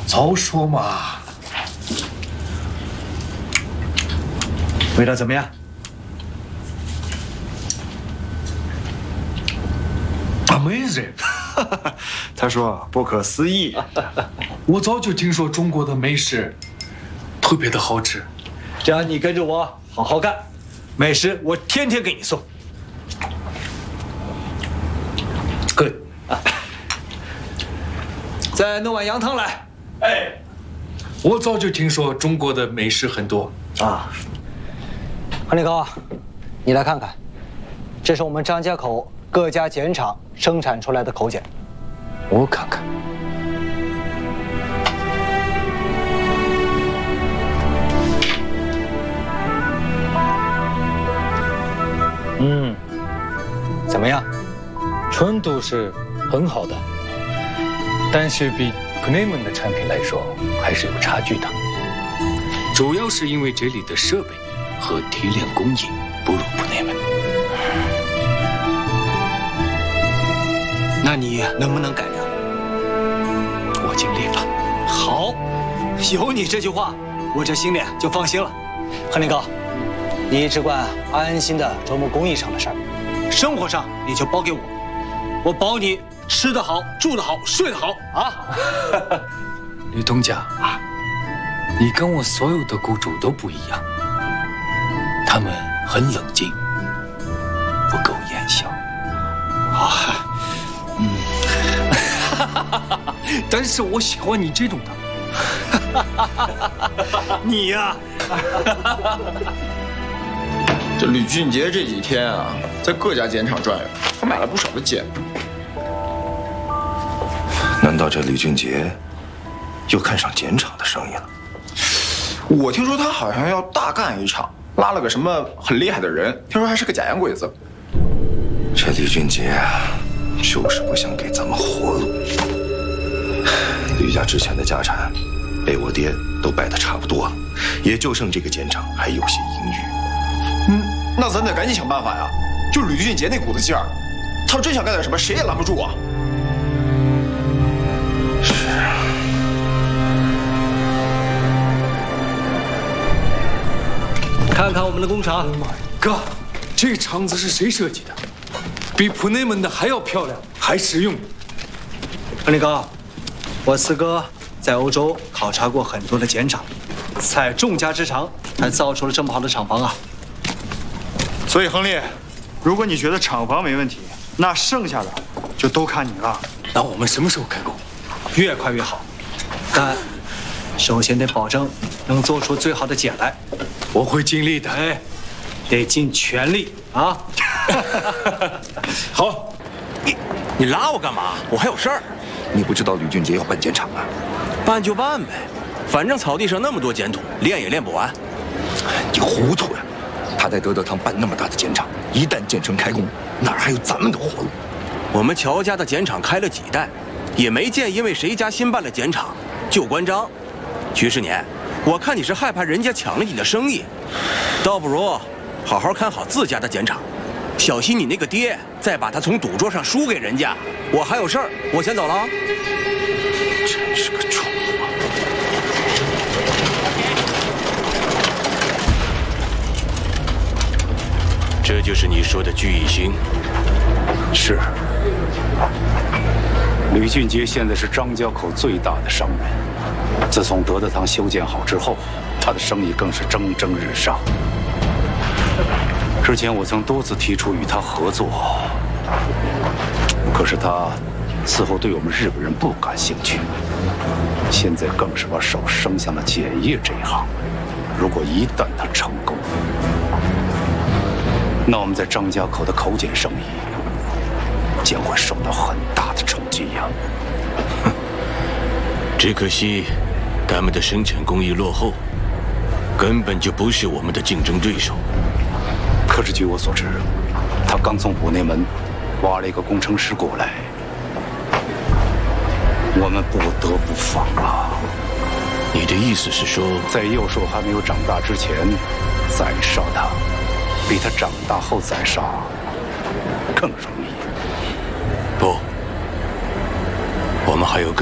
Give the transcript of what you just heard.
早说嘛！ 味道怎么样 ？Amazing！ 他说不可思议。 我早就听说中国的美食特别的好吃。 只要你跟着我好好干，美食我天天给你送。 Good。 再弄碗羊汤来。 哎，我早就听说中国的美食很多啊。韩立高，你来看看，这是我们张家口各家碱厂生产出来的口碱。 我看看。 怎么样？ 纯度是很好的，但是比普内蒙的产品来说还是有差距的。 主要是因为这里的设备和提炼工艺不如普内蒙。 那你能不能改良？ 我尽力了。 好，有你这句话，我这心里就放心了。韩立高，你只管安心的琢磨工艺上的事儿。生活上你就包给我，我保你吃得好、住得好、睡得好啊！ 吕东家啊，你跟我所有的雇主都不一样，他们很冷静，不苟言笑。啊，但是我喜欢你这种的。 你呀， 这吕俊杰这几天啊，在各家碱厂转悠，他买了不少的碱。 难道这吕俊杰又看上碱厂的生意了？ 我听说他好像要大干一场，拉了个什么很厉害的人，听说还是个假洋鬼子。 这吕俊杰就是不想给咱们活路。吕家之前的家产被我爹都败得差不多了，也就剩这个碱厂还有些盈余。 那咱得赶紧想办法呀！就吕俊杰那股子劲儿，他要真想干点什么，谁也拦不住啊！ 是啊。 看看我们的工厂。 Oh my God， 这个厂子是谁设计的？比普内蒙的还要漂亮，还实用。 韩立高，我四哥在欧洲考察过很多的碱厂，在众家之长才造出了这么好的厂房啊。 所以，亨利，如果你觉得厂房没问题，那剩下的就都看你了。 那我们什么时候开工？ 越快越好，但首先得保证能做出最好的碱来。 我会尽力的。 哎，得尽全力啊！ 好， 你拉我干嘛？我还有事儿。 你不知道吕俊杰要办碱厂啊？ 办就办呗，反正草地上那么多碱土，练也练不完。 你糊涂呀！他在德德堂办那么大的碱厂，一旦建成开工，哪还有咱们的活路？ 我们乔家的碱厂开了几代，也没见因为谁家新办了碱厂就关张。徐世年，我看你是害怕人家抢了你的生意，倒不如好好看好自家的碱厂，小心你那个爹再把他从赌桌上输给人家。我还有事儿，我先走了啊。 真是个蠢货！ 这就是你说的聚义兴？ 是。吕俊杰现在是张家口最大的商人，自从德德堂修建好之后，他的生意更是蒸蒸日上。之前我曾多次提出与他合作，可是他似乎对我们日本人不感兴趣。现在更是把手伸向了碱业这一行。如果一旦他成功，那我们在张家口的口碱生意将会受到很大的冲击呀！ 只可惜，他们的生产工艺落后，根本就不是我们的竞争对手。 可是据我所知，他刚从普内蒙挖了一个工程师过来，我们不得不防啊！ 你的意思是说， 在幼兽还没有长大之前宰杀他，比他长大后宰杀更容易？ 不，我们还有更